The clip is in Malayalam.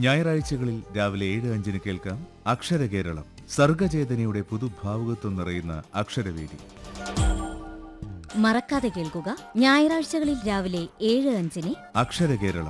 ഞായറാഴ്ചകളിൽ രാവിലെ 7:05 കേൾക്കാം അക്ഷരകേരളം. സർഗചേതനയുടെ പുതുഭാവുകത്വം നിറയുന്ന അക്ഷരവേദി. മറക്കാതെ കേൾക്കുക, ഞായറാഴ്ചകളിൽ രാവിലെ 7:05 അക്ഷരകേരളം.